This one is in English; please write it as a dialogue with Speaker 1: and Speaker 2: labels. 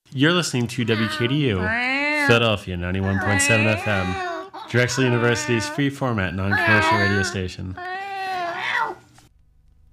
Speaker 1: You're listening to WKDU, Philadelphia 91.7 FM, Drexel University's free format non-commercial radio station.